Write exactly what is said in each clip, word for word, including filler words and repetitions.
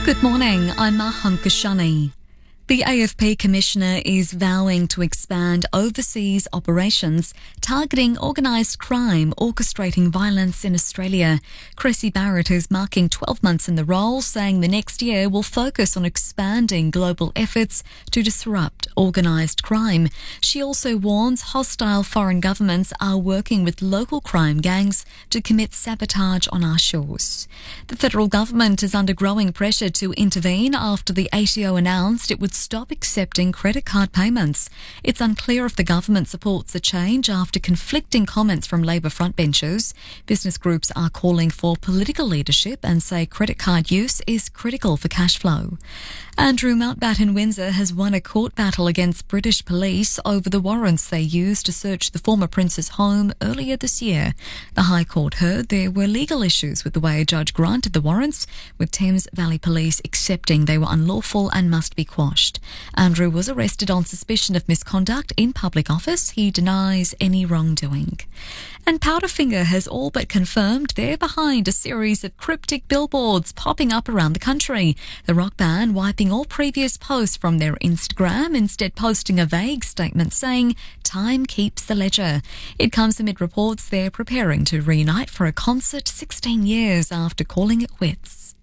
Good morning, I'm Maham Kashani. The A F P Commissioner is vowing to expand overseas operations targeting organised crime orchestrating violence in Australia. Cressy Barrett is marking twelve months in the role, saying the next year will focus on expanding global efforts to disrupt organised crime. She also warns hostile foreign governments are working with local crime gangs to commit sabotage on our shores. The federal government is under growing pressure to intervene after the A T O announced it would stop accepting credit card payments. It's unclear if the government supports the change after conflicting comments from Labor frontbenchers. Business groups are calling for political leadership and say credit card use is critical for cash flow. Andrew Mountbatten Windsor has won a court battle against British police over the warrants they used to search the former prince's home earlier this year. The High Court heard there were legal issues with the way a judge granted the warrants, with Thames Valley Police accepting they were unlawful and must be quashed. Andrew was arrested on suspicion of misconduct in public office. He denies any wrongdoing. And Powderfinger has all but confirmed they're behind a series of cryptic billboards popping up around the country. The rock band wiping all previous posts from their Instagram, instead posting a vague statement saying, "Time keeps the ledger." It comes amid reports they're preparing to reunite for a concert sixteen years after calling it quits.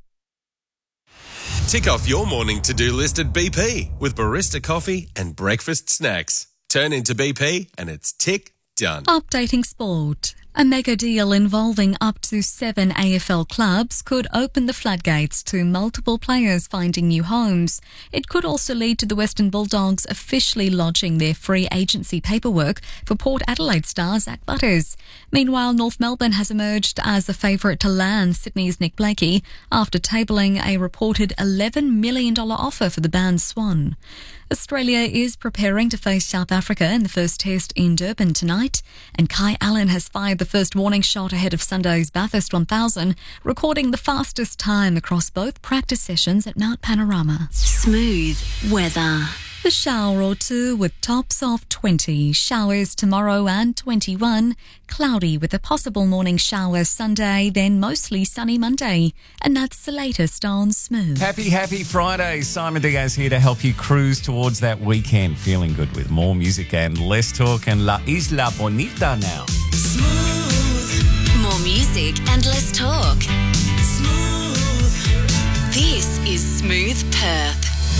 Tick off your morning to-do list at B P with barista coffee and breakfast snacks. Turn into B P and it's tick done. Updating sport. A mega deal involving up to seven A F L clubs could open the floodgates to multiple players finding new homes. It could also lead to the Western Bulldogs officially lodging their free agency paperwork for Port Adelaide star Zach Butters. Meanwhile, North Melbourne has emerged as the favourite to land Sydney's Nick Blakey after tabling a reported eleven million dollars offer for the band Swan. Australia is preparing to face South Africa in the first test in Durban tonight, and Kai Allen has fired the first warning shot ahead of Sunday's Bathurst one thousand, recording the fastest time across both practice sessions at Mount Panorama. Smooth weather. A shower or two with tops of twenty. Showers tomorrow and twenty-one. Cloudy with a possible morning shower Sunday, then mostly sunny Monday. And that's the latest on Smooth. Happy, happy Friday. Simon Diaz here to help you cruise towards that weekend. Feeling good with more music and less talk, and La Isla Bonita now. Smooth. More music and less talk. Smooth. This is Smooth Perth.